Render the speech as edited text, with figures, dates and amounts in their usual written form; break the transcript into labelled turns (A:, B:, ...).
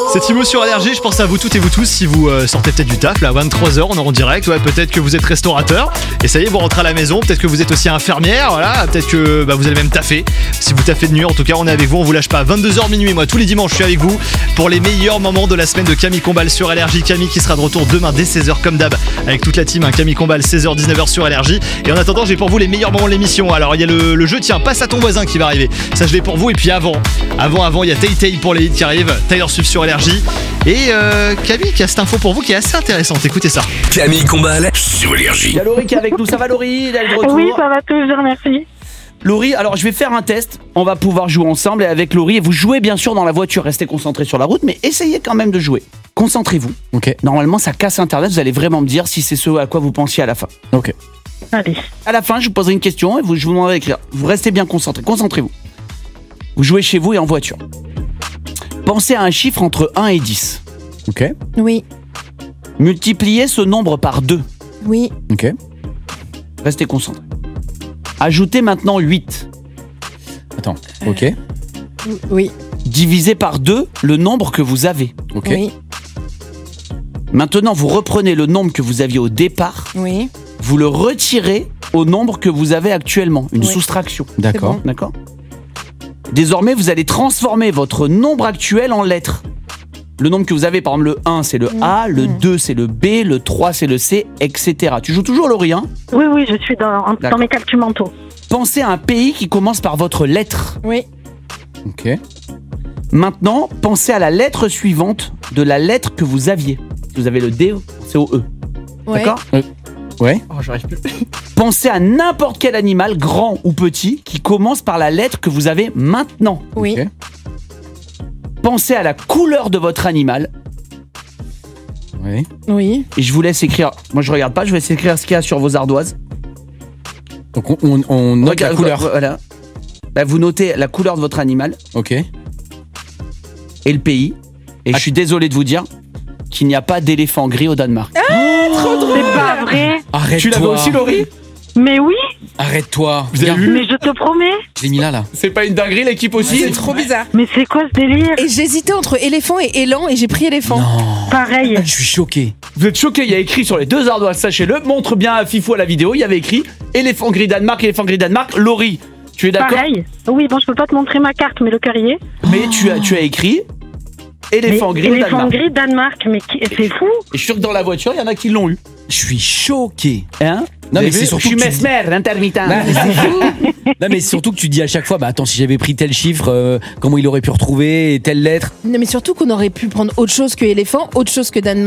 A: C'est Timo sur Énergie, je pense à vous toutes et vous tous si vous sortez peut-être du taf, là à 23h, on est en direct, ouais, peut-être que vous êtes restaurateur, et ça y est, vous rentrez à la maison, peut-être que vous êtes aussi infirmière, voilà, peut-être que vous allez même taffer, si vous taffez de nuit, en tout cas on est avec vous, on vous lâche pas, 22h minuit, moi tous les dimanches je suis avec vous pour les meilleurs moments de la semaine de Camille Combal sur Énergie. Camille qui sera de retour demain dès 16h comme d'hab, avec toute la team, hein, Camille Combal, 16h-19h sur Énergie, et en attendant j'ai pour vous les meilleurs moments de l'émission. Alors il y a le jeu, tiens, passe à ton voisin qui va arriver, ça je l'ai pour vous, et puis avant, il y a Tay Tay pour les hits qui arrive, Tyler Swift sur Énergie. Et Camille qui a cette info pour vous qui est assez intéressante, écoutez ça.
B: Camille Combal sur Énergie.
C: Il y a Laurie qui est avec nous, ça va Laurie? Elle est de retour.
D: Oui, ça va toujours, merci.
C: Laurie, alors je vais faire un test, on va pouvoir jouer ensemble et avec Laurie, et vous jouez bien sûr dans la voiture, restez concentrés sur la route, mais essayez quand même de jouer. Concentrez-vous.
E: Ok.
C: Normalement ça casse internet, vous allez vraiment me dire si c'est ce à quoi vous pensiez à la fin.
E: Ok.
D: Allez.
C: À la fin, je vous poserai une question et je vous demanderai d'écrire. Vous restez bien concentrés, concentrez-vous. Vous jouez chez vous et en voiture. Pensez à un chiffre entre 1 et 10.
E: Ok.
F: Oui,
C: Multipliez ce nombre par 2.
F: oui,
E: Ok.
C: Restez concentrés. Ajoutez maintenant 8.
E: Attends. Ok.
F: oui,
C: Divisez par 2 le nombre que vous avez.
E: Ok.
F: oui,
C: Maintenant, vous reprenez le nombre que vous aviez au départ,
F: oui.
C: vous le retirez au nombre que vous avez actuellement. Une
F: Oui.
C: soustraction.
E: D'accord.
F: bon.
C: D'accord. Désormais, vous allez transformer votre nombre actuel en lettres. Le nombre que vous avez, par exemple, le 1, c'est le A, le 2, c'est le B, le 3, c'est le C, etc. Tu joues toujours, Laurie, hein?
D: Oui, je suis dans
C: D'accord.
D: mes calculs mentaux.
C: Pensez à un pays qui commence par votre lettre.
F: Oui,
E: Ok.
C: Maintenant, pensez à la lettre suivante de la lettre que vous aviez. Vous avez le D, c'est au E.
F: ouais.
C: D'accord?
E: Ouais.
C: Oh, j'arrive plus. Pensez à n'importe quel animal, grand ou petit, qui commence par la lettre que vous avez maintenant.
F: Oui,
E: Ok.
C: Pensez à la couleur de votre animal.
E: Ouais.
F: oui,
C: Et je vous laisse écrire. Moi, je regarde pas, je vais laisser écrire ce qu'il y a sur vos ardoises.
E: Donc on note
C: Regarde,
E: la couleur.
C: Voilà. Bah, vous notez la couleur de votre animal
E: Ok.
C: et le pays. Et je suis désolé de vous dire qu'il n'y a pas d'éléphant gris au Danemark.
D: C'est pas vrai.
E: Arrête-toi.
C: Tu l'avais aussi, Laurie?
D: Mais oui,
E: Arrête-toi.
C: Vous avez
E: Regarde,
C: vu
D: mais je te promets.
E: je l'ai mis là.
C: C'est pas une dinguerie, l'équipe aussi?
F: c'est trop bizarre.
D: Mais c'est quoi ce délire?
F: Et j'hésitais entre éléphant et élan et j'ai pris éléphant.
E: Non.
D: Pareil.
E: Je suis choqué.
C: Vous êtes choqués, il y a écrit sur les deux ardoises, sachez-le. Montre bien à Fifou à la vidéo, il y avait écrit éléphant gris Danemark, éléphant gris Danemark. Laurie, tu es d'accord?
D: Pareil. Oui, bon, je peux pas te montrer ma carte, mais le cœur y est.
C: Mais tu as écrit éléphant
D: Mais
C: gris
D: éléphant
C: Danemark.
D: gris Danemark, mais c'est fou.
C: Et je suis sûr que dans la voiture, il y en a qui l'ont eu.
E: Je suis choqué.
C: Hein?
E: Non,
C: Vous
E: mais
C: avez
E: c'est
C: vu?
E: surtout
C: Je suis
E: que tu
C: mesmer, intermittent.
E: Non mais surtout que tu dis à chaque fois, bah attends, si j'avais pris tel chiffre, comment il aurait pu retrouver telle lettre?
F: Non, mais surtout qu'on aurait pu prendre autre chose que éléphant, autre chose que Danemark.